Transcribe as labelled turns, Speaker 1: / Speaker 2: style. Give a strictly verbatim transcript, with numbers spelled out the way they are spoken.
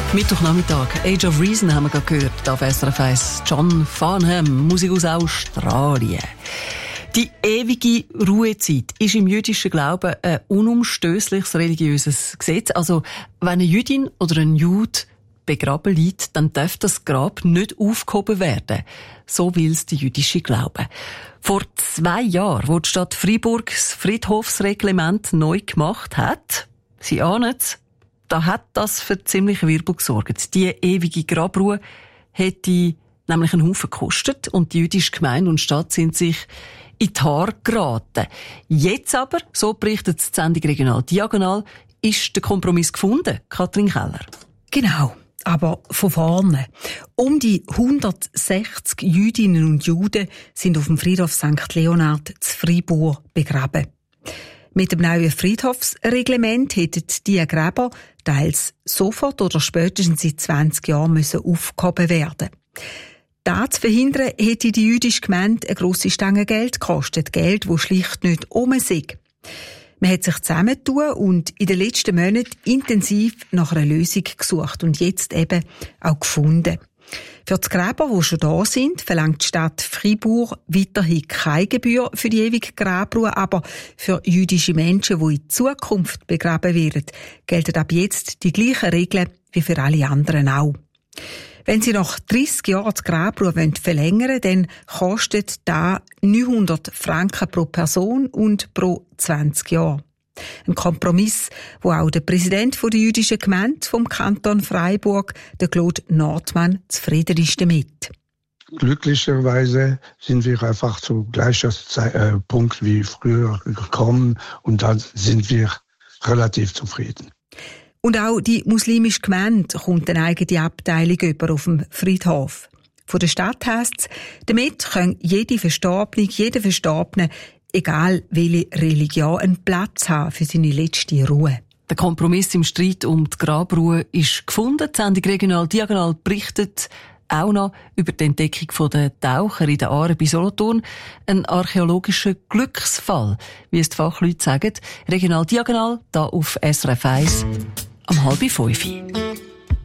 Speaker 1: Mittwochnachmittag, Age of Reason haben wir gerade gehört, auf S R F eins. John Farnham, Musik aus Australien. Die ewige Ruhezeit ist im jüdischen Glauben ein unumstößliches religiöses Gesetz. Also, wenn eine Jüdin oder ein Jude begraben liegt, dann darf das Grab nicht aufgehoben werden. So will es der jüdische Glaube. Vor zwei Jahren, wo die Stadt Freiburg das Friedhofsreglement neu gemacht hat, Sie ahnen es, da hat das für ziemlich Wirbel gesorgt. Die ewige Grabruhe hätte nämlich einen Haufen gekostet und die jüdische Gemeinde und Stadt sind sich in die Haare geraten. Jetzt aber, so berichtet die Sendung Regional Diagonal, ist der Kompromiss gefunden. Katrin Keller.
Speaker 2: Genau, aber von vorne. Um die hundertsechzig Jüdinnen und Juden sind auf dem Friedhof Sankt Leonhard zu Freiburg begraben. Mit dem neuen Friedhofsreglement hätten die Gräber teils sofort oder spätestens in zwanzig Jahren müssen aufgehoben werden. Das zu verhindern, hätte die jüdische Gemeinde eine grosse Stange Geld gekostet. Geld, das schlicht nicht um sei. Man hat sich zusammengetan und in den letzten Monaten intensiv nach einer Lösung gesucht und jetzt eben auch gefunden. Für die Gräber, die schon da sind, verlangt die Stadt Freiburg weiterhin keine Gebühr für die ewige Grabruhe, aber für jüdische Menschen, die in Zukunft begraben werden, gelten ab jetzt die gleichen Regeln wie für alle anderen auch. Wenn Sie nach dreissig Jahren die Grabruhe verlängern wollen, dann kostet das neunhundert Franken pro Person und pro zwanzig Jahre. Ein Kompromiss, wo auch der Präsident der jüdischen Gemeinde vom Kanton Freiburg, der Claude Nordmann, zufrieden ist damit.
Speaker 3: Glücklicherweise sind wir einfach zu gleicher Ze- äh, Punkt wie früher gekommen und da sind wir relativ zufrieden.
Speaker 2: Und auch die muslimische Gemeinde kommt eine eigene Abteilung über auf dem Friedhof. Von der Stadt heisst es, damit kann jede Verstorbene, jeder Verstorbene, egal welche Religion, einen Platz haben für seine letzte Ruhe.
Speaker 1: Der Kompromiss im Streit um die Grabruhe ist gefunden. Die Sendung Regional Diagonal berichtet auch noch über die Entdeckung der Taucher in der Aare bei Solothurn. Ein archäologischer Glücksfall, wie es die Fachleute sagen. Regional Diagonal, da auf S R F eins, am halb fünf.